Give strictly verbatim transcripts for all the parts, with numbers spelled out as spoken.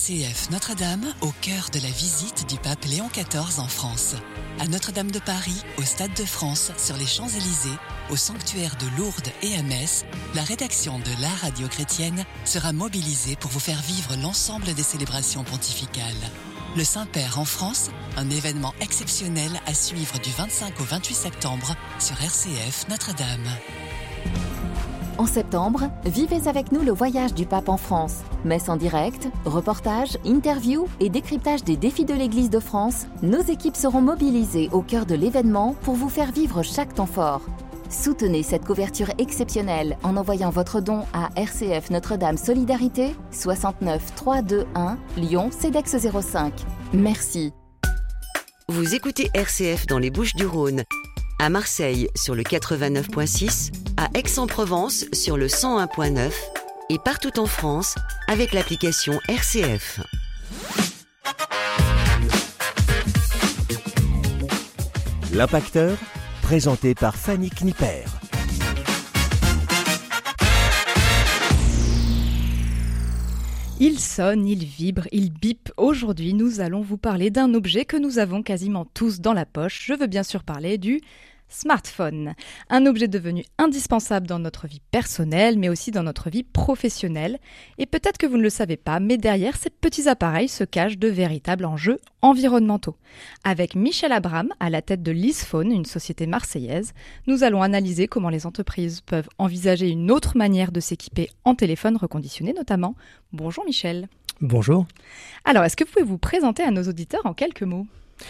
C F Notre-Dame, au cœur de la visite du pape Léon quatorze en France. À Notre-Dame de Paris, au Stade de France, sur les Champs-Élysées, au sanctuaire de Lourdes et à Metz, la rédaction de La Radio Chrétienne sera mobilisée pour vous faire vivre l'ensemble des célébrations pontificales. Le Saint-Père en France, un événement exceptionnel à suivre du vingt-cinq au vingt-huit septembre sur R C F Notre-Dame. En septembre, vivez avec nous le voyage du pape en France. Messe en direct, reportages, interviews et décryptage des défis de l'Église de France, nos équipes seront mobilisées au cœur de l'événement pour vous faire vivre chaque temps fort. Soutenez cette couverture exceptionnelle en envoyant votre don à R C F Notre-Dame Solidarité, soixante-neuf trois deux un, Lyon, CEDEX zéro cinq. Merci. Vous écoutez R C F dans les Bouches-du-Rhône. À Marseille sur le quatre-vingt-neuf virgule six, à Aix-en-Provence sur le cent un virgule neuf et partout en France avec l'application R C F. L'Impacteur, présenté par Fanny Kniper. Il sonne, il vibre, il bip. Aujourd'hui, nous allons vous parler d'un objet que nous avons quasiment tous dans la poche. Je veux bien sûr parler du smartphone. Un objet devenu indispensable dans notre vie personnelle, mais aussi dans notre vie professionnelle. Et peut-être que vous ne le savez pas, mais derrière ces petits appareils se cachent de véritables enjeux environnementaux. Avec Michel Abram, à la tête de LeasePhone, une société marseillaise, nous allons analyser comment les entreprises peuvent envisager une autre manière de s'équiper en téléphone reconditionné notamment. Bonjour Michel. Bonjour. Alors, est-ce que vous pouvez vous présenter à nos auditeurs en quelques mots ?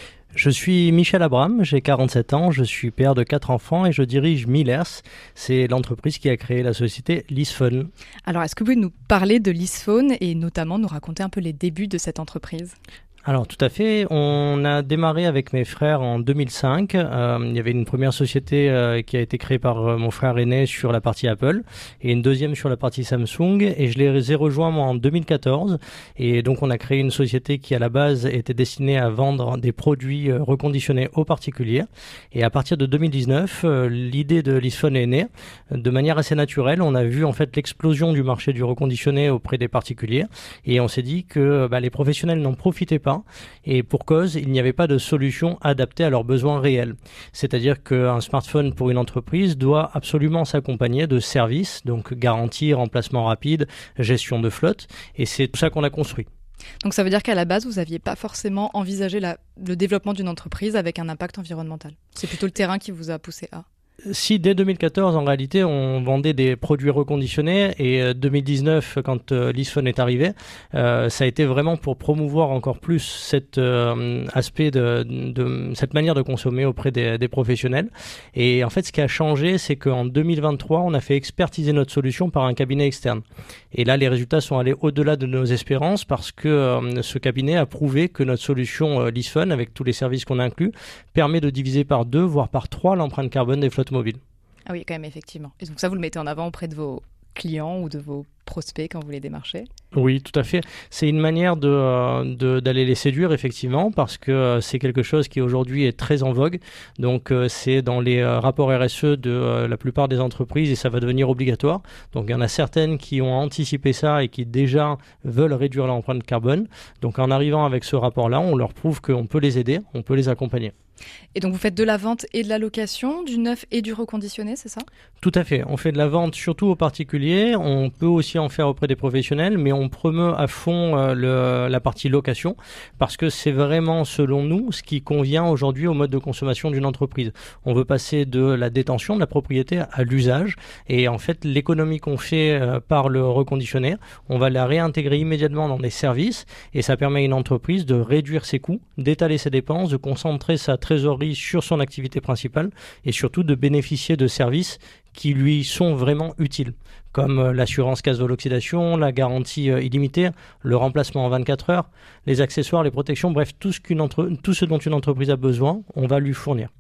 Je suis Michel Abram, j'ai quarante-sept ans, je suis père de quatre enfants et je dirige Millers. C'est l'entreprise qui a créé la société LeasePhone. Alors, est-ce que vous pouvez nous parler de LeasePhone et notamment nous raconter un peu les débuts de cette entreprise ? Alors tout à fait, on a démarré avec mes frères en deux mille cinq. Euh, il y avait une première société euh, qui a été créée par euh, mon frère aîné sur la partie Apple et une deuxième sur la partie Samsung, et je les ai rejoints moi en deux mille quatorze, et donc on a créé une société qui à la base était destinée à vendre des produits euh, reconditionnés aux particuliers, et à partir de deux mille dix-neuf, euh, l'idée de LeasePhone est née de manière assez naturelle. On a vu en fait l'explosion du marché du reconditionné auprès des particuliers et on s'est dit que bah, les professionnels n'en profitaient pas. Et pour cause, il n'y avait pas de solution adaptée à leurs besoins réels. C'est-à-dire qu'un smartphone pour une entreprise doit absolument s'accompagner de services, donc garantie, remplacement rapide, gestion de flotte, et c'est tout ça qu'on a construit. Donc ça veut dire qu'à la base, vous n'aviez pas forcément envisagé la, le développement d'une entreprise avec un impact environnemental. C'est plutôt le terrain qui vous a poussé à... Si, dès deux mille quatorze, en réalité, on vendait des produits reconditionnés, et deux mille dix-neuf, quand euh, LeasePhone est arrivé, euh, ça a été vraiment pour promouvoir encore plus cet euh, aspect de, de cette manière de consommer auprès des, des professionnels. Et en fait, ce qui a changé, c'est qu'en deux mille vingt-trois, on a fait expertiser notre solution par un cabinet externe. Et là, les résultats sont allés au-delà de nos espérances parce que euh, ce cabinet a prouvé que notre solution euh, LeasePhone, avec tous les services qu'on inclut, permet de diviser par deux, voire par trois l'empreinte carbone des flottes mobile. Ah oui, quand même, effectivement. Et donc ça, vous le mettez en avant auprès de vos clients ou de vos prospects quand vous les démarchez ? Oui, tout à fait. C'est une manière de, de, d'aller les séduire, effectivement, parce que c'est quelque chose qui aujourd'hui est très en vogue. Donc, c'est dans les rapports R S E de la plupart des entreprises et ça va devenir obligatoire. Donc, il y en a certaines qui ont anticipé ça et qui déjà veulent réduire l'empreinte carbone. Donc, en arrivant avec ce rapport-là, on leur prouve qu'on peut les aider, on peut les accompagner. Et donc, vous faites de la vente et de la location, du neuf et du reconditionné, c'est ça ? Tout à fait. On fait de la vente surtout aux particuliers. On peut aussi en faire auprès des professionnels, mais on promeut à fond euh, le, la partie location parce que c'est vraiment, selon nous, ce qui convient aujourd'hui au mode de consommation d'une entreprise. On veut passer de la détention de la propriété à l'usage, et en fait, l'économie qu'on fait euh, par le reconditionné, on va la réintégrer immédiatement dans des services, et ça permet à une entreprise de réduire ses coûts, d'étaler ses dépenses, de concentrer sa trésorerie sur son activité principale et surtout de bénéficier de services qui lui sont vraiment utiles, comme l'assurance casse vol oxydation, la garantie illimitée, le remplacement en vingt-quatre heures, les accessoires, les protections, bref, tout ce, qu'une entre... tout ce dont une entreprise a besoin, on va lui fournir.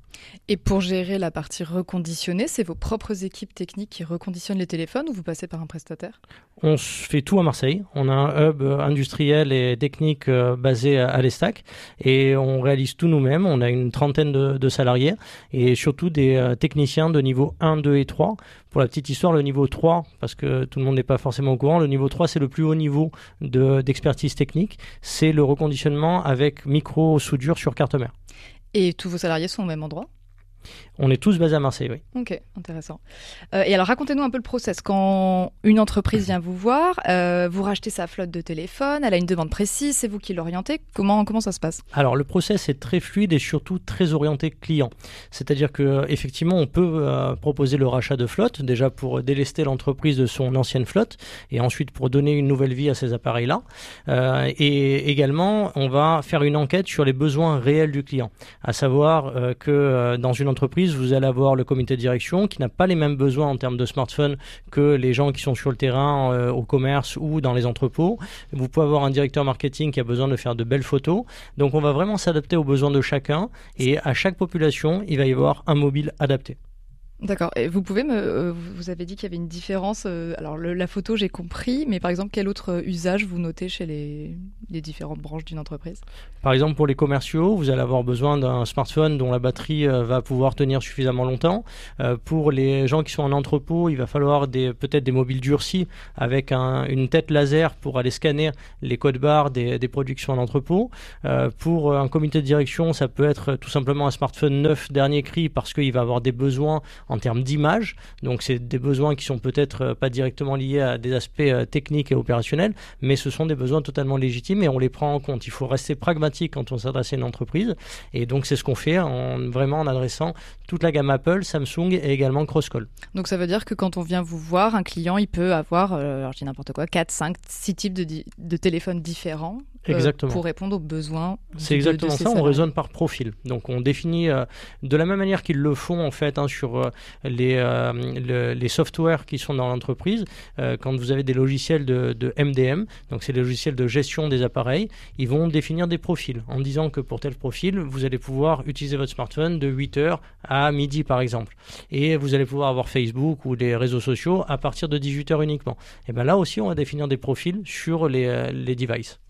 Et pour gérer la partie reconditionnée, c'est vos propres équipes techniques qui reconditionnent les téléphones ou vous passez par un prestataire ? On fait tout à Marseille. On a un hub industriel et technique euh, basé à, à l'Estac et on réalise tout nous-mêmes. On a une trentaine de, de salariés et surtout des euh, techniciens de niveau un, deux et trois. Pour la petite histoire, le niveau trois, parce que tout le monde n'est pas forcément au courant, le niveau trois, c'est le plus haut niveau de, d'expertise technique. C'est le reconditionnement avec micro-soudure sur carte mère. Et tous vos salariés sont au même endroit ? On est tous basés à Marseille, oui. Ok, intéressant. Euh, et alors, racontez-nous un peu le process. Quand une entreprise vient vous voir, euh, vous rachetez sa flotte de téléphones, elle a une demande précise, c'est vous qui l'orientez. Comment, comment ça se passe ? Alors, le process est très fluide et surtout très orienté client. C'est-à-dire qu'effectivement, on peut euh, proposer le rachat de flotte, déjà pour délester l'entreprise de son ancienne flotte et ensuite pour donner une nouvelle vie à ces appareils-là. Euh, et également, on va faire une enquête sur les besoins réels du client, à savoir euh, que euh, dans une entreprise, vous allez avoir le comité de direction qui n'a pas les mêmes besoins en termes de smartphone que les gens qui sont sur le terrain, euh, au commerce ou dans les entrepôts. Vous pouvez avoir un directeur marketing qui a besoin de faire de belles photos. Donc, on va vraiment s'adapter aux besoins de chacun et à chaque population, il va y avoir un mobile adapté. D'accord. Et vous pouvez me, euh, vous avez dit qu'il y avait une différence. Euh, alors le, la photo, j'ai compris, mais par exemple, quel autre usage vous notez chez les, les différentes branches d'une entreprise ? Par exemple, pour les commerciaux, vous allez avoir besoin d'un smartphone dont la batterie euh, va pouvoir tenir suffisamment longtemps. Euh, pour les gens qui sont en entrepôt, il va falloir des, peut-être des mobiles durcis avec un, une tête laser pour aller scanner les codes barres des, des produits qui sont en entrepôt. Euh, pour un comité de direction, ça peut être tout simplement un smartphone neuf dernier cri parce qu'il va avoir des besoins en termes d'image. Donc, c'est des besoins qui sont peut-être pas directement liés à des aspects euh, techniques et opérationnels, mais ce sont des besoins totalement légitimes et on les prend en compte. Il faut rester pragmatique quand on s'adresse à une entreprise et donc c'est ce qu'on fait en, vraiment en adressant toute la gamme Apple, Samsung et également Crosscall. Donc, ça veut dire que quand on vient vous voir, un client, il peut avoir, euh, alors je dis n'importe quoi, quatre, cinq, six types de, di- de téléphones différents euh, pour répondre aux besoins. C'est du, exactement de, de ça, on raisonne par profil. Donc, on définit euh, de la même manière qu'ils le font en fait hein, sur euh, les, euh, le, les softwares qui sont dans l'entreprise. Euh, quand vous avez des logiciels de, de M D M, donc c'est les logiciels de gestion des appareils, ils vont définir des profils en disant que pour tel profil, vous allez pouvoir utiliser votre smartphone de huit heures à midi par exemple. Et vous allez pouvoir avoir Facebook ou les réseaux sociaux à partir de dix-huit heures uniquement. Et bien là aussi, on va définir des profils sur les, les devices.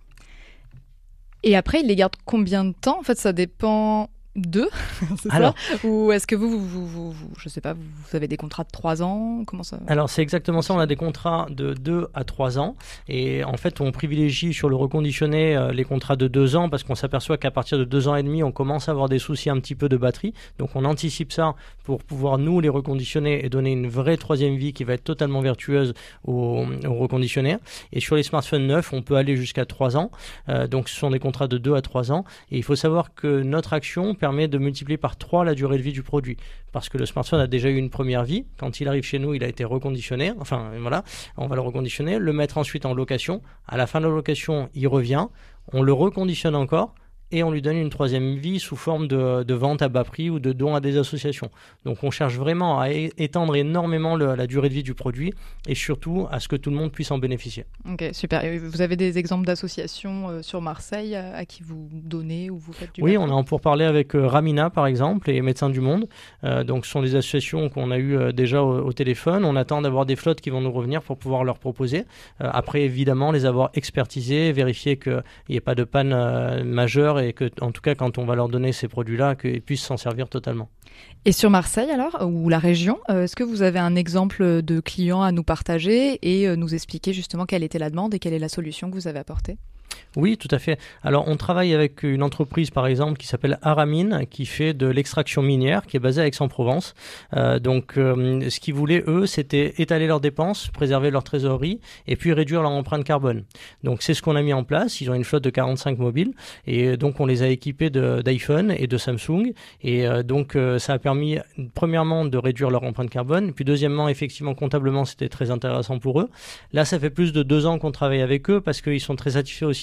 Et après, ils les gardent combien de temps ? En fait, ça dépend d'eux, c'est alors, ça ? Ou est-ce que vous, vous, vous, vous, vous je sais pas, vous, vous avez des contrats de trois ans ? Comment ça ? Alors, c'est exactement ça. On a des contrats de deux à trois ans. Et en fait, on privilégie sur le reconditionné euh, les contrats de deux ans parce qu'on s'aperçoit qu'à partir de deux ans et demi, on commence à avoir des soucis un petit peu de batterie. Donc, on anticipe ça pour pouvoir, nous, les reconditionner et donner une vraie troisième vie qui va être totalement vertueuse aux, aux reconditionnés. Et sur les smartphones neufs, on peut aller jusqu'à trois ans. Euh, donc, ce sont des contrats de deux à trois ans. Et il faut savoir que notre action permet de multiplier par trois la durée de vie du produit. Parce que le smartphone a déjà eu une première vie. Quand il arrive chez nous, il a été reconditionné. Enfin, voilà, on va le reconditionner, le mettre ensuite en location. À la fin de la location, il revient. On le reconditionne encore. Et on lui donne une troisième vie sous forme de, de vente à bas prix ou de don à des associations. Donc on cherche vraiment à é- étendre énormément le, la durée de vie du produit et surtout à ce que tout le monde puisse en bénéficier. Ok, super. Et vous avez des exemples d'associations euh, sur Marseille à, à qui vous donnez ou vous faites du Oui, batterie ? on a en pourparlers avec euh, Ramina par exemple et Médecins du Monde. Euh, donc ce sont des associations qu'on a eues euh, déjà au, au téléphone. On attend d'avoir des flottes qui vont nous revenir pour pouvoir leur proposer. Euh, après évidemment les avoir expertisées, vérifier qu'il n'y ait pas de panne euh, majeure et que, en tout cas, quand on va leur donner ces produits-là, qu'ils puissent s'en servir totalement. Et sur Marseille, alors, ou la région, euh, est-ce que vous avez un exemple de client à nous partager et euh, nous expliquer justement quelle était la demande et quelle est la solution que vous avez apportée ? Oui, tout à fait. Alors, on travaille avec une entreprise, par exemple, qui s'appelle Aramine, qui fait de l'extraction minière, qui est basée à Aix-en-Provence. Euh, donc, euh, ce qu'ils voulaient, eux, c'était étaler leurs dépenses, préserver leur trésorerie et puis réduire leur empreinte carbone. Donc, c'est ce qu'on a mis en place. Ils ont une flotte de quarante-cinq mobiles et donc, on les a équipés de, d'iPhone et de Samsung. Et euh, donc, euh, ça a permis, premièrement, de réduire leur empreinte carbone. Puis, deuxièmement, effectivement, comptablement, c'était très intéressant pour eux. Là, ça fait plus de deux ans qu'on travaille avec eux parce qu'ils sont très satisfaits aussi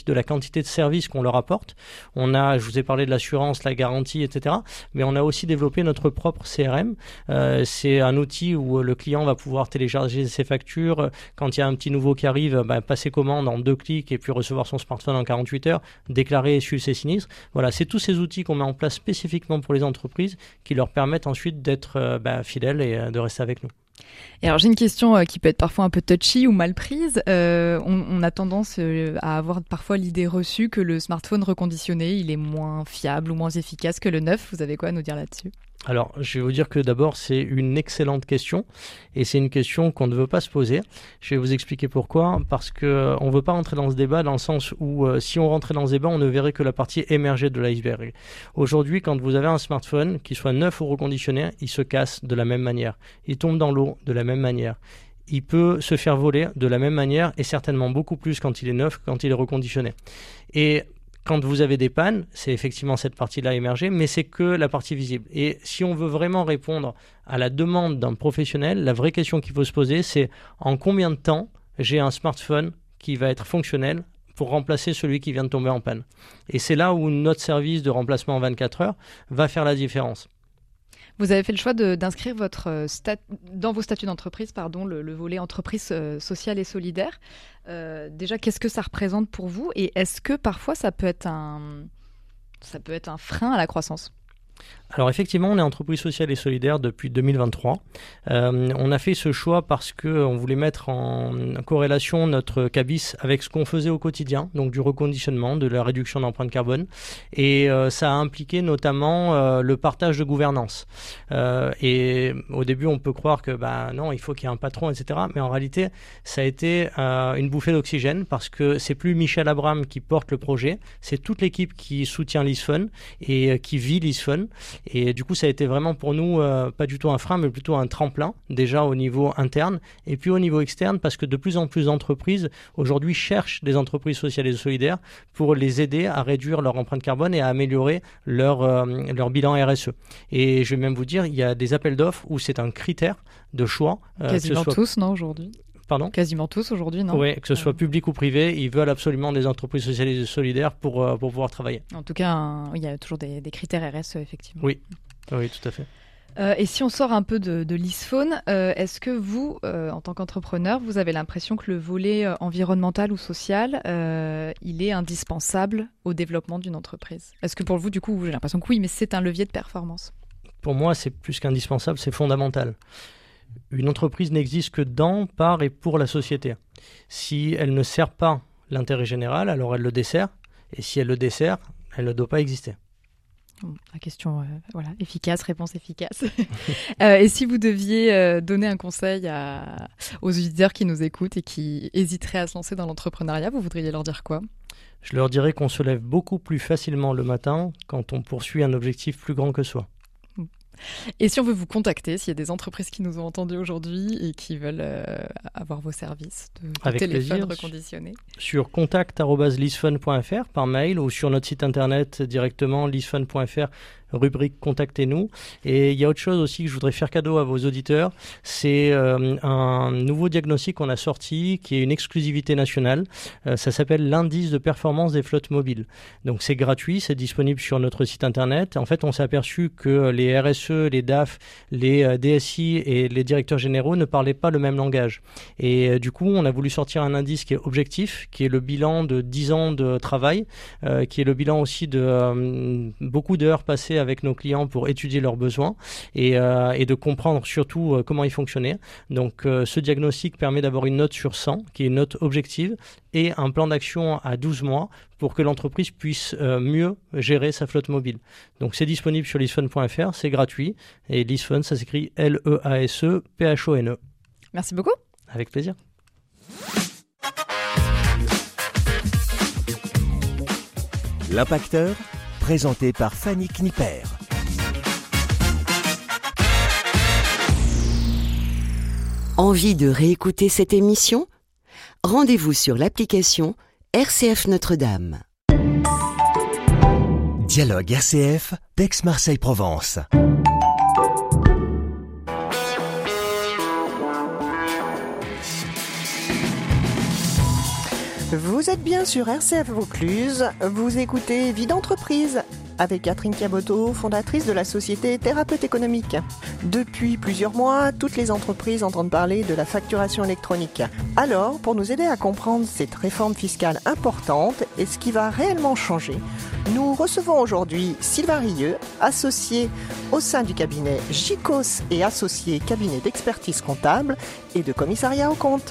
de la quantité de services qu'on leur apporte. On a, je vous ai parlé de l'assurance, la garantie, et cetera. Mais on a aussi développé notre propre C R M. Euh, c'est un outil où le client va pouvoir télécharger ses factures. Quand il y a un petit nouveau qui arrive, bah, passer commande en deux clics et puis recevoir son smartphone en quarante-huit heures, déclarer et suivre ses sinistres. Voilà, c'est tous ces outils qu'on met en place spécifiquement pour les entreprises qui leur permettent ensuite d'être euh, bah, fidèles et euh, de rester avec nous. Et alors j'ai une question euh, qui peut être parfois un peu touchy ou mal prise. Euh, on, on a tendance euh, à avoir parfois l'idée reçue que le smartphone reconditionné, il est moins fiable ou moins efficace que le neuf. Vous avez quoi à nous dire là-dessus ? Alors, je vais vous dire que d'abord, c'est une excellente question et c'est une question qu'on ne veut pas se poser. Je vais vous expliquer pourquoi. Parce qu'on euh, ne veut pas rentrer dans ce débat dans le sens où euh, si on rentrait dans ce débat, on ne verrait que la partie émergée de l'iceberg. Aujourd'hui, quand vous avez un smartphone, qu'il soit neuf ou reconditionné, il se casse de la même manière. Il tombe dans l'eau de la même manière. Il peut se faire voler de la même manière et certainement beaucoup plus quand il est neuf que quand il est reconditionné. Et quand vous avez des pannes, c'est effectivement cette partie-là émergée, mais c'est que la partie visible. Et si on veut vraiment répondre à la demande d'un professionnel, la vraie question qu'il faut se poser, c'est en combien de temps j'ai un smartphone qui va être fonctionnel pour remplacer celui qui vient de tomber en panne. Et c'est là où notre service de remplacement en vingt-quatre heures va faire la différence. Vous avez fait le choix de, d'inscrire votre stat, dans vos statuts d'entreprise pardon, le, le volet entreprise euh, sociale et solidaire. Euh, déjà, qu'est-ce que ça représente pour vous ? Et est-ce que parfois ça peut être un, ça peut être un frein à la croissance ? Alors effectivement, on est entreprise sociale et solidaire depuis deux mille vingt-trois. Euh, on a fait ce choix parce qu'on voulait mettre en corrélation notre cabis avec ce qu'on faisait au quotidien, donc du reconditionnement, de la réduction d'empreinte carbone. Et euh, ça a impliqué notamment euh, le partage de gouvernance. Euh, et au début, on peut croire que bah, non, il faut qu'il y ait un patron, et cetera. Mais en réalité, ça a été euh, une bouffée d'oxygène parce que c'est plus Michel Abram qui porte le projet, c'est toute l'équipe qui soutient l'ISFUN et euh, qui vit l'ISFUN. Et du coup, ça a été vraiment pour nous euh, pas du tout un frein, mais plutôt un tremplin, déjà au niveau interne et puis au niveau externe, parce que de plus en plus d'entreprises aujourd'hui cherchent des entreprises sociales et solidaires pour les aider à réduire leur empreinte carbone et à améliorer leur, euh, leur bilan R S E. Et je vais même vous dire, il y a des appels d'offres où c'est un critère de choix. Euh, Quasiment soit... tous, non, aujourd'hui ? Pardon ? Quasiment tous aujourd'hui, non ? Oui, que ce soit public ou privé, ils veulent absolument des entreprises sociales et solidaires pour, euh, pour pouvoir travailler. En tout cas, un, il y a toujours des, des critères R S E, effectivement. Oui, oui, tout à fait. Euh, et si on sort un peu de, de l'ISFUN, euh, est-ce que vous, euh, en tant qu'entrepreneur, vous avez l'impression que le volet euh, environnemental ou social, euh, il est indispensable au développement d'une entreprise ? Est-ce que pour vous, du coup, j'ai l'impression que oui, mais c'est un levier de performance ? Pour moi, c'est plus qu'indispensable, c'est fondamental. Une entreprise n'existe que dans, par et pour la société. Si elle ne sert pas l'intérêt général, alors elle le dessert. Et si elle le dessert, elle ne doit pas exister. La question, euh, voilà, efficace, réponse efficace. euh, et si vous deviez euh, donner un conseil à, aux auditeurs qui nous écoutent et qui hésiteraient à se lancer dans l'entrepreneuriat, vous voudriez leur dire quoi ? Je leur dirais qu'on se lève beaucoup plus facilement le matin quand on poursuit un objectif plus grand que soi. Et si on veut vous contacter, s'il y a des entreprises qui nous ont entendus aujourd'hui et qui veulent euh, avoir vos services de, de téléphone reconditionné. Sur contact arobase lisfun point f r par mail ou sur notre site internet directement lisfun point f r, rubrique Contactez-nous. Et il y a autre chose aussi que je voudrais faire cadeau à vos auditeurs, c'est euh, un nouveau diagnostic qu'on a sorti qui est une exclusivité nationale. Euh, ça s'appelle l'indice de performance des flottes mobiles. Donc c'est gratuit, c'est disponible sur notre site internet. En fait, on s'est aperçu que les R S E, les D A F, les euh, D S I et les directeurs généraux ne parlaient pas le même langage. Et euh, du coup, on a voulu sortir un indice qui est objectif, qui est le bilan de dix ans de travail, euh, qui est le bilan aussi de euh, beaucoup d'heures passées avec nos clients pour étudier leurs besoins et, euh, et de comprendre surtout euh, comment ils fonctionnaient. Donc euh, ce diagnostic permet d'avoir une note sur cent qui est une note objective et un plan d'action à douze mois pour que l'entreprise puisse euh, mieux gérer sa flotte mobile. Donc c'est disponible sur lisfun point f r, c'est gratuit et lisfun ça s'écrit L E A S E P H O N E. Merci beaucoup. Avec plaisir. L'Impacteur, présenté par Fanny Kniper. Envie de réécouter cette émission ? Rendez-vous sur l'application R C F Notre-Dame. Dialogue R C F d'Aix-Marseille-Provence. Vous êtes bien sur R C F Vaucluse, vous écoutez Vie d'entreprise avec Catherine Caboto, fondatrice de la société Thérapeute économique. Depuis plusieurs mois, toutes les entreprises entendent parler de la facturation électronique. Alors, pour nous aider à comprendre cette réforme fiscale importante et ce qui va réellement changer, nous recevons aujourd'hui Sylvain Rieux, associé au sein du cabinet Gicos et associé cabinet d'expertise comptable et de commissariat aux comptes.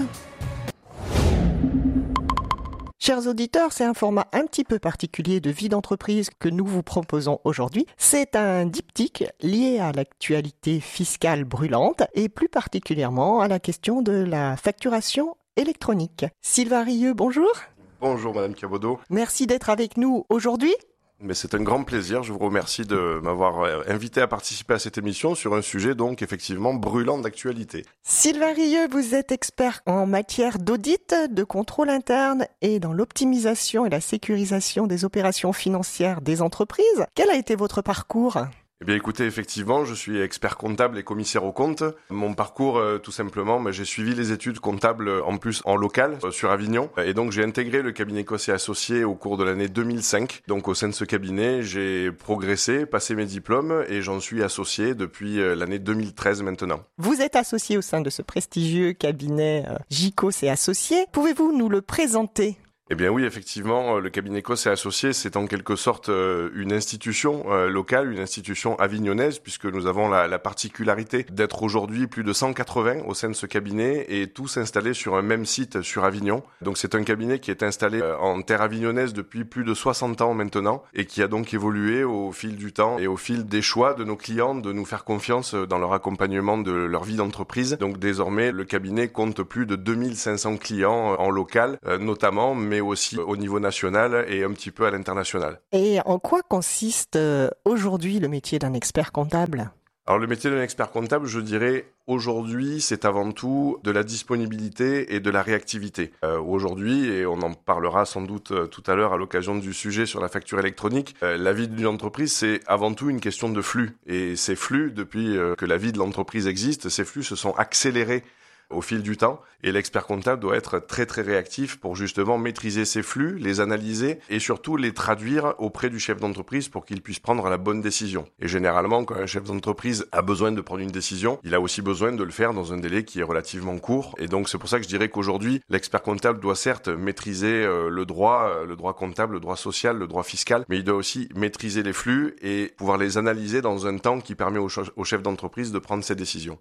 Chers auditeurs, c'est un format un petit peu particulier de Vie d'entreprise que nous vous proposons aujourd'hui. C'est un diptyque lié à l'actualité fiscale brûlante et plus particulièrement à la question de la facturation électronique. Sylvain Rieux, bonjour. Bonjour Madame Caboto. Merci d'être avec nous aujourd'hui. Mais c'est un grand plaisir, je vous remercie de m'avoir invité à participer à cette émission sur un sujet donc effectivement brûlant d'actualité. Sylvain Rieux, vous êtes expert en matière d'audit, de contrôle interne et dans l'optimisation et la sécurisation des opérations financières des entreprises. Quel a été votre parcours ? Eh bien écoutez, effectivement, je suis expert comptable et commissaire aux comptes. Mon parcours, euh, tout simplement, mais j'ai suivi les études comptables en plus en local euh, sur Avignon. Et donc j'ai intégré le cabinet Gicos et Associés au cours de l'année deux mille cinq. Donc au sein de ce cabinet, j'ai progressé, passé mes diplômes et j'en suis associé depuis euh, l'année deux mille treize maintenant. Vous êtes associé au sein de ce prestigieux cabinet euh, Gicos et Associés. Pouvez-vous nous le présenter ? Eh bien oui, effectivement, le cabinet Gicos et Associés, c'est en quelque sorte une institution locale, une institution avignonnaise, puisque nous avons la, la particularité d'être aujourd'hui plus de cent quatre-vingts au sein de ce cabinet et tous installés sur un même site sur Avignon. Donc c'est un cabinet qui est installé en terre avignonnaise depuis plus de soixante ans maintenant et qui a donc évolué au fil du temps et au fil des choix de nos clients de nous faire confiance dans leur accompagnement de leur vie d'entreprise. Donc désormais, le cabinet compte plus de deux mille cinq cents clients en local, notamment, mais mais aussi au niveau national et un petit peu à l'international. Et en quoi consiste aujourd'hui le métier d'un expert comptable ? Alors le métier d'un expert comptable, je dirais, aujourd'hui, c'est avant tout de la disponibilité et de la réactivité. Euh, aujourd'hui, et on en parlera sans doute euh, tout à l'heure à l'occasion du sujet sur la facture électronique, euh, la vie d'une entreprise, c'est avant tout une question de flux. Et ces flux, depuis euh, que la vie de l'entreprise existe, ces flux se sont accélérés au fil du temps, et l'expert comptable doit être très très réactif pour justement maîtriser ces flux, les analyser et surtout les traduire auprès du chef d'entreprise pour qu'il puisse prendre la bonne décision. Et généralement, quand un chef d'entreprise a besoin de prendre une décision, il a aussi besoin de le faire dans un délai qui est relativement court. Et donc c'est pour ça que je dirais qu'aujourd'hui, l'expert comptable doit certes maîtriser euh, le droit, euh, le droit comptable, le droit social, le droit fiscal, mais il doit aussi maîtriser les flux et pouvoir les analyser dans un temps qui permet au, ch- au chef d'entreprise de prendre ses décisions.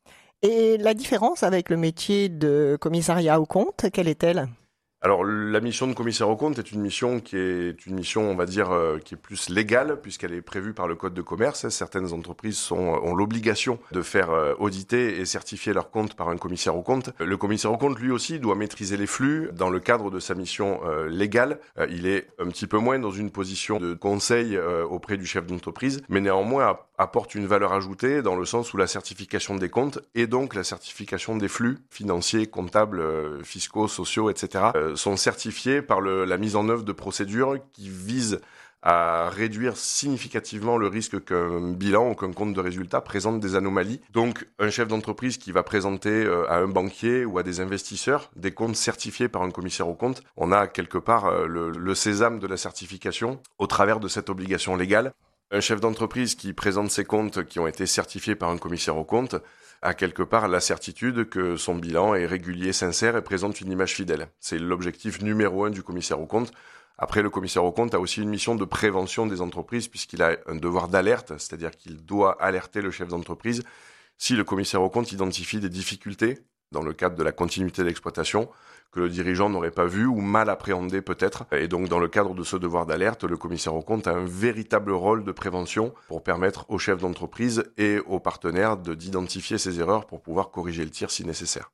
Et la différence avec le métier de commissariat aux comptes, quelle est-elle ? Alors, la mission de commissaire aux comptes est une mission qui est une mission, on va dire, euh, qui est plus légale, puisqu'elle est prévue par le Code de commerce. Certaines entreprises sont, ont l'obligation de faire euh, auditer et certifier leurs comptes par un commissaire aux comptes. Le commissaire aux comptes, lui aussi, doit maîtriser les flux dans le cadre de sa mission euh, légale. Euh, il est un petit peu moins dans une position de conseil euh, auprès du chef d'entreprise, mais néanmoins apporte une valeur ajoutée dans le sens où la certification des comptes et donc la certification des flux financiers, comptables, euh, fiscaux, sociaux, et cetera euh, sont certifiés par le, la mise en œuvre de procédures qui visent à réduire significativement le risque qu'un bilan ou qu'un compte de résultat présente des anomalies. Donc, un chef d'entreprise qui va présenter euh, à un banquier ou à des investisseurs des comptes certifiés par un commissaire aux comptes, on a quelque part euh, le, le sésame de la certification au travers de cette obligation légale. Un chef d'entreprise qui présente ses comptes qui ont été certifiés par un commissaire aux comptes a quelque part la certitude que son bilan est régulier, sincère et présente une image fidèle. C'est l'objectif numéro un du commissaire aux comptes. Après, le commissaire aux comptes a aussi une mission de prévention des entreprises puisqu'il a un devoir d'alerte, c'est-à-dire qu'il doit alerter le chef d'entreprise si le commissaire aux comptes identifie des difficultés dans le cadre de la continuité d'exploitation que le dirigeant n'aurait pas vu ou mal appréhendé peut-être. Et donc, dans le cadre de ce devoir d'alerte, le commissaire aux comptes a un véritable rôle de prévention pour permettre aux chefs d'entreprise et aux partenaires de, d'identifier ces erreurs pour pouvoir corriger le tir si nécessaire.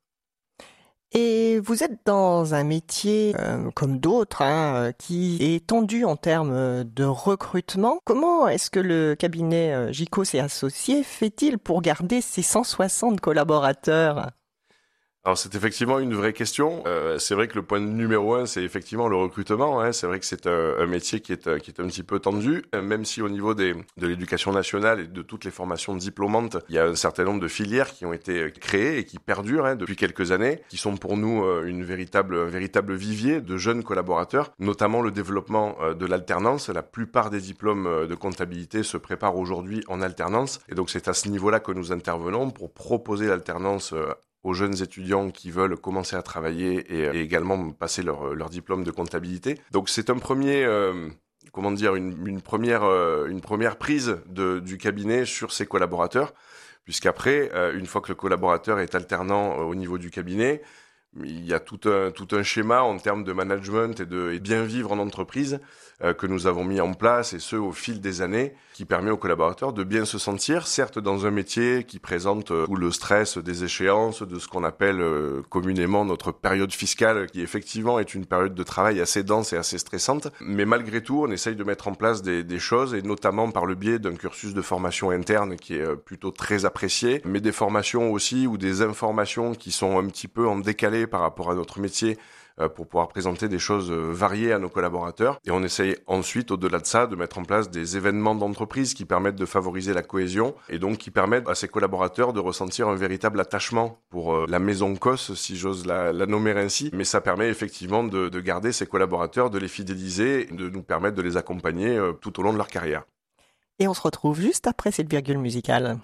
Et vous êtes dans un métier, euh, comme d'autres, hein, qui est tendu en termes de recrutement. Comment est-ce que le cabinet euh, Gicos et Associés fait-il pour garder ses cent soixante collaborateurs ? Alors c'est effectivement une vraie question. Euh, c'est vrai que le point numéro un, c'est effectivement le recrutement. Hein. C'est vrai que c'est un, un métier qui est, qui est un petit peu tendu, même si au niveau des, de l'éducation nationale et de toutes les formations diplômantes, il y a un certain nombre de filières qui ont été créées et qui perdurent hein, depuis quelques années, qui sont pour nous une véritable, un véritable vivier de jeunes collaborateurs, notamment le développement de l'alternance. La plupart des diplômes de comptabilité se préparent aujourd'hui en alternance, et donc c'est à ce niveau-là que nous intervenons pour proposer l'alternance aux jeunes étudiants qui veulent commencer à travailler et, et également passer leur, leur diplôme de comptabilité. Donc c'est un premier, euh, comment dire, une, une première, euh, une première prise de, du cabinet sur ses collaborateurs, puisqu'après, euh, une fois que le collaborateur est alternant euh, au niveau du cabinet, il y a tout un, tout un schéma en termes de management et de et bien vivre en entreprise euh, que nous avons mis en place, et ce au fil des années, qui permet aux collaborateurs de bien se sentir, certes dans un métier qui présente euh, tout le stress des échéances, de ce qu'on appelle euh, communément notre période fiscale, qui effectivement est une période de travail assez dense et assez stressante, mais malgré tout on essaye de mettre en place des, des choses, et notamment par le biais d'un cursus de formation interne qui est euh, plutôt très apprécié, mais des formations aussi ou des informations qui sont un petit peu en décalé par rapport à notre métier, euh, pour pouvoir présenter des choses euh, variées à nos collaborateurs. Et on essaye ensuite, au-delà de ça, de mettre en place des événements d'entreprise qui permettent de favoriser la cohésion, et donc qui permettent à ces collaborateurs de ressentir un véritable attachement pour euh, la maison C O S, si j'ose la, la nommer ainsi. Mais ça permet effectivement de, de garder ces collaborateurs, de les fidéliser, de nous permettre de les accompagner euh, tout au long de leur carrière. Et on se retrouve juste après cette virgule musicale.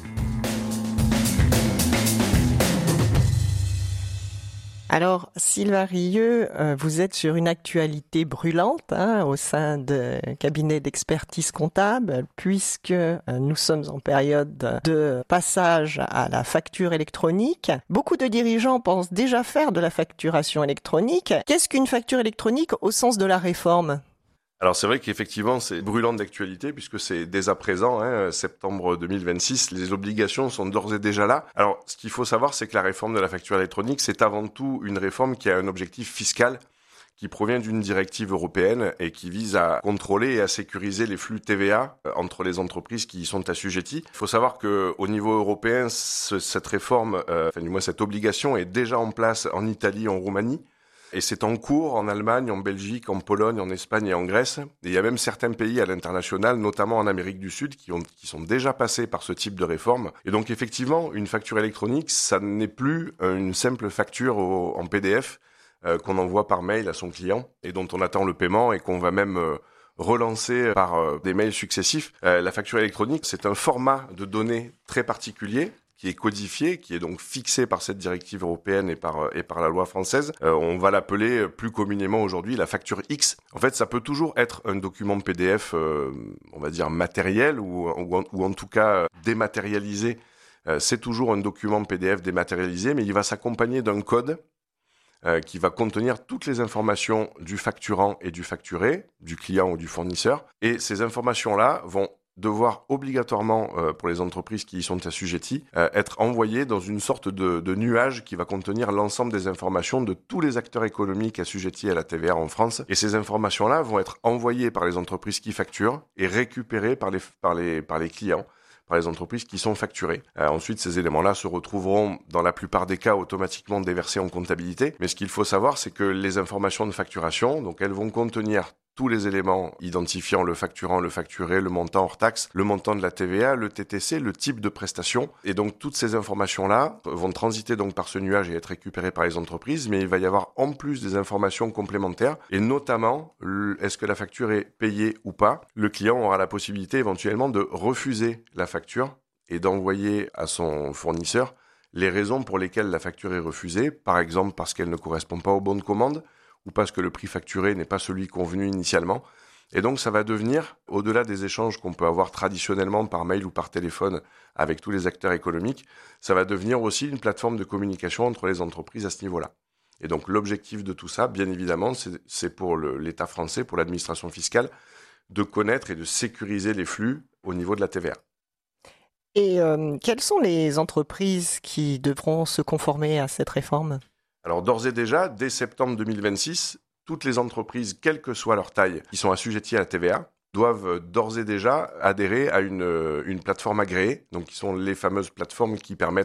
Alors, Sylvain Rieux, euh, vous êtes sur une actualité brûlante hein, au sein de cabinet d'expertise comptable, puisque euh, nous sommes en période de passage à la facture électronique. Beaucoup de dirigeants pensent déjà faire de la facturation électronique. Qu'est-ce qu'une facture électronique au sens de la réforme ? Alors c'est vrai qu'effectivement c'est brûlant d'actualité, puisque c'est dès à présent, hein, septembre deux mille vingt-six, les obligations sont d'ores et déjà là. Alors ce qu'il faut savoir, c'est que la réforme de la facture électronique, c'est avant tout une réforme qui a un objectif fiscal, qui provient d'une directive européenne et qui vise à contrôler et à sécuriser les flux T V A entre les entreprises qui y sont assujetties. Il faut savoir qu'au niveau européen, ce, cette réforme, euh, enfin du moins cette obligation est déjà en place en Italie, en Roumanie. Et c'est en cours en Allemagne, en Belgique, en Pologne, en Espagne et en Grèce. Et il y a même certains pays à l'international, notamment en Amérique du Sud, qui, ont, qui sont déjà passés par ce type de réforme. Et donc effectivement, une facture électronique, ça n'est plus une simple facture au, en P D F euh, qu'on envoie par mail à son client et dont on attend le paiement et qu'on va même euh, relancer par euh, des mails successifs. Euh, la facture électronique, c'est un format de données très particulier, qui est codifié, qui est donc fixé par cette directive européenne et par, et par la loi française. Euh, on va l'appeler plus communément aujourd'hui la facture X. En fait, ça peut toujours être un document P D F, euh, on va dire matériel, ou, ou, en, ou en tout cas dématérialisé. Euh, c'est toujours un document P D F dématérialisé, mais il va s'accompagner d'un code euh, qui va contenir toutes les informations du facturant et du facturé, du client ou du fournisseur. Et ces informations-là vont devoir obligatoirement, euh, pour les entreprises qui y sont assujetties, euh, être envoyées dans une sorte de, de nuage qui va contenir l'ensemble des informations de tous les acteurs économiques assujettis à la T V A en France. Et ces informations-là vont être envoyées par les entreprises qui facturent et récupérées par les, par les, par les clients, par les entreprises qui sont facturées. Euh, ensuite, ces éléments-là se retrouveront, dans la plupart des cas, automatiquement déversés en comptabilité. Mais ce qu'il faut savoir, c'est que les informations de facturation, donc elles vont contenir tous les éléments identifiant le facturant, le facturé, le montant hors taxe, le montant de la T V A, le T T C, le type de prestation. Et donc, toutes ces informations-là vont transiter donc par ce nuage et être récupérées par les entreprises, mais il va y avoir en plus des informations complémentaires, et notamment, est-ce que la facture est payée ou pas? Le client aura la possibilité éventuellement de refuser la facture et d'envoyer à son fournisseur les raisons pour lesquelles la facture est refusée, par exemple parce qu'elle ne correspond pas au bon de commande, ou parce que le prix facturé n'est pas celui convenu initialement. Et donc ça va devenir, au-delà des échanges qu'on peut avoir traditionnellement par mail ou par téléphone avec tous les acteurs économiques, ça va devenir aussi une plateforme de communication entre les entreprises à ce niveau-là. Et donc l'objectif de tout ça, bien évidemment, c'est, c'est pour le, l'État français, pour l'administration fiscale, de connaître et de sécuriser les flux au niveau de la T V A. Et euh, quelles sont les entreprises qui devront se conformer à cette réforme ? Alors d'ores et déjà, dès septembre deux mille vingt-six, toutes les entreprises, quelle que soit leur taille, qui sont assujetties à la T V A, doivent d'ores et déjà adhérer à une, une plateforme agréée, donc qui sont les fameuses plateformes qui permettent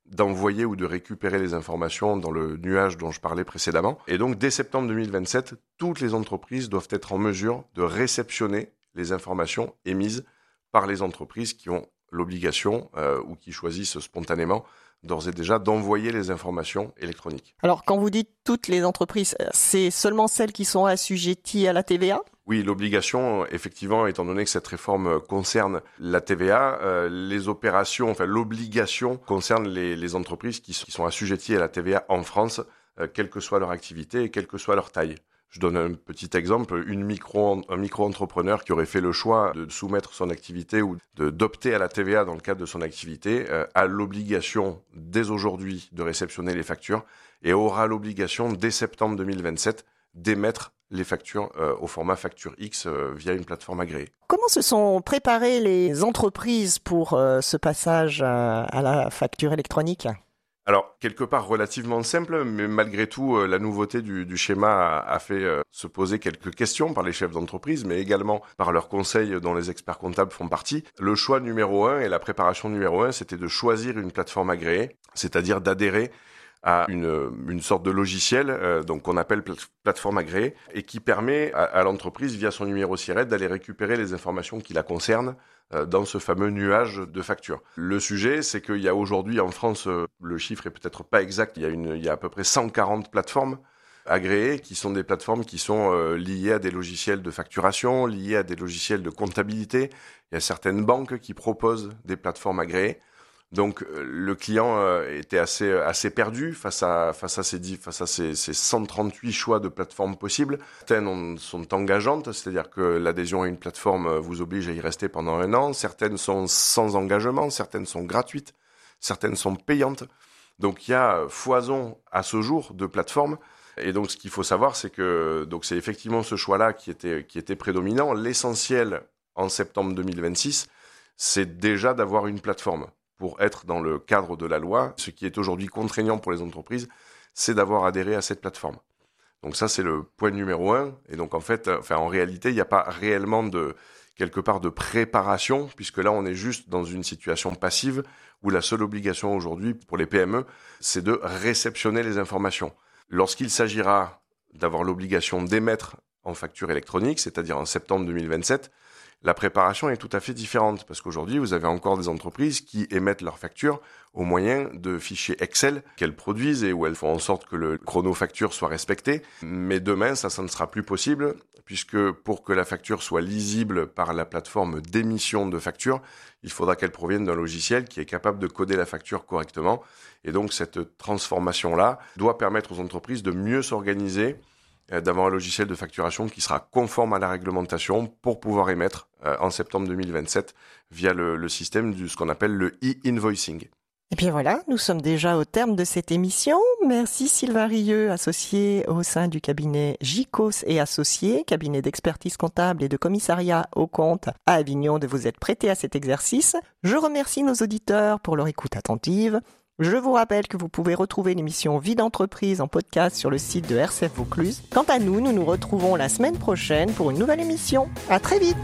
d'envoyer ou de récupérer les informations dans le nuage dont je parlais précédemment. Et donc, dès septembre deux mille vingt-sept, toutes les entreprises doivent être en mesure de réceptionner les informations émises par les entreprises qui ont l'obligation euh, ou qui choisissent spontanément d'ores et déjà d'envoyer les informations électroniques. Alors, quand vous dites toutes les entreprises, c'est seulement celles qui sont assujetties à la T V A ? Oui, l'obligation, effectivement, étant donné que cette réforme concerne la T V A, euh, les opérations, enfin l'obligation concerne les, les entreprises qui, qui sont assujetties à la T V A en France, euh, quelle que soit leur activité et quelle que soit leur taille. Je donne un petit exemple, une micro, un micro-entrepreneur qui aurait fait le choix de soumettre son activité ou de, d'opter à la T V A dans le cadre de son activité euh, a l'obligation dès aujourd'hui de réceptionner les factures et aura l'obligation dès septembre deux mille vingt-sept d'émettre les factures euh, au format facture X euh, via une plateforme agréée. Comment se sont préparées les entreprises pour euh, ce passage à, à la facture électronique ? Alors, quelque part relativement simple, mais malgré tout, euh, la nouveauté du, du schéma a, a fait euh, se poser quelques questions par les chefs d'entreprise, mais également par leurs conseils dont les experts comptables font partie. Le choix numéro un et la préparation numéro un, c'était de choisir une plateforme agréée, c'est-à-dire d'adhérer à une, une sorte de logiciel euh, donc qu'on appelle pla- plateforme agréée et qui permet à, à l'entreprise, via son numéro SIRET, d'aller récupérer les informations qui la concernent euh, dans ce fameux nuage de factures. Le sujet, c'est qu'il y a aujourd'hui en France, euh, le chiffre est peut-être pas exact, il y a, une, il y a à peu près cent quarante plateformes agréées qui sont des plateformes qui sont euh, liées à des logiciels de facturation, liées à des logiciels de comptabilité. Il y a certaines banques qui proposent des plateformes agréées. Donc le client euh, était assez assez perdu face à face à ces face à ces, ces cent trente-huit choix de plateformes possibles. Certaines ont, sont engageantes, c'est-à-dire que l'adhésion à une plateforme vous oblige à y rester pendant un an. Certaines sont sans engagement, certaines sont gratuites, certaines sont payantes. Donc il y a foison à ce jour de plateformes. Et donc ce qu'il faut savoir, c'est que donc c'est effectivement ce choix-là qui était qui était prédominant. L'essentiel en septembre deux mille vingt-six, c'est déjà d'avoir une plateforme. Pour être dans le cadre de la loi, ce qui est aujourd'hui contraignant pour les entreprises, c'est d'avoir adhéré à cette plateforme. Donc ça, c'est le point numéro un. Et donc en fait, enfin en réalité, il n'y a pas réellement de quelque part de préparation, puisque là, on est juste dans une situation passive où la seule obligation aujourd'hui pour les P M E, c'est de réceptionner les informations. Lorsqu'il s'agira d'avoir l'obligation d'émettre en facture électronique, c'est-à-dire en septembre deux mille vingt-sept, la préparation est tout à fait différente parce qu'aujourd'hui, vous avez encore des entreprises qui émettent leurs factures au moyen de fichiers Excel qu'elles produisent et où elles font en sorte que le chrono-facture soit respecté. Mais demain, ça, ça ne sera plus possible puisque pour que la facture soit lisible par la plateforme d'émission de facture, il faudra qu'elle provienne d'un logiciel qui est capable de coder la facture correctement. Et donc, cette transformation-là doit permettre aux entreprises de mieux s'organiser, d'avoir un logiciel de facturation qui sera conforme à la réglementation pour pouvoir émettre euh, en septembre deux mille vingt-sept via le, le système de ce qu'on appelle le e-invoicing. Et bien voilà, nous sommes déjà au terme de cette émission. Merci Sylvain Rieux, associé au sein du cabinet J C O S et associé, cabinet d'expertise comptable et de commissariat aux comptes à Avignon, de vous être prêté à cet exercice. Je remercie nos auditeurs pour leur écoute attentive. Je vous rappelle que vous pouvez retrouver l'émission Vie d'entreprise en podcast sur le site de R C F Vaucluse. Quant à nous, nous nous retrouvons la semaine prochaine pour une nouvelle émission. À très vite!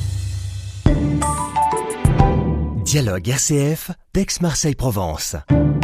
Dialogue R C F d'Aix-Marseille-Provence.